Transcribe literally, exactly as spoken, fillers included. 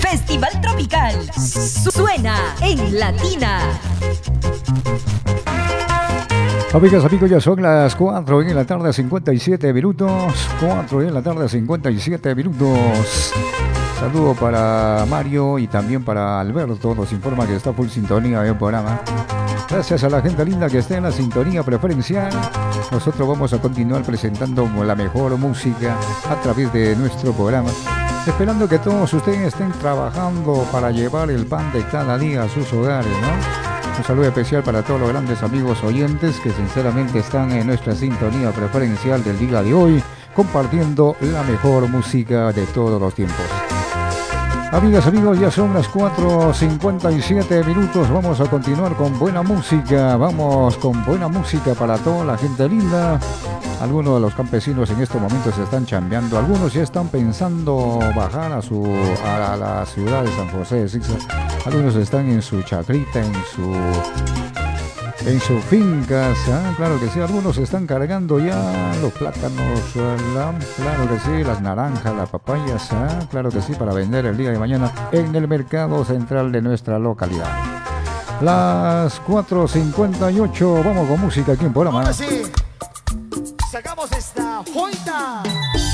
Festival Tropical suena en Latina. Amigas, amigos, ya son las cuatro en la tarde, cincuenta y siete minutos. cuatro en la tarde, cincuenta y siete minutos. Saludo para Mario y también para Alberto. Nos informa que está full sintonía en el programa. Gracias a la gente linda que está en la sintonía preferencial. Nosotros vamos a continuar presentando la mejor música a través de nuestro programa. Esperando que todos ustedes estén trabajando para llevar el pan de cada día a sus hogares, ¿no? Un saludo especial para todos los grandes amigos oyentes que sinceramente están en nuestra sintonía preferencial del día de hoy, compartiendo la mejor música de todos los tiempos. Amigas, amigos, ya son las cuatro cincuenta y siete minutos. Vamos a continuar con buena música. Vamos con buena música para toda la gente linda. Algunos de los campesinos en estos momentos se están chambeando. Algunos ya están pensando bajar a su a la ciudad de San José de Sixta. Algunos están en su chacrita, en su en sus fincas, ¿eh? Claro que sí. Algunos están cargando ya los plátanos, la, claro que sí, las naranjas, las papayas, ¿eh? Claro que sí, para vender el día de mañana en el mercado central de nuestra localidad. Las cuatro cincuenta y ocho, vamos con música aquí en programa. Ahora sí, sacamos esta joita.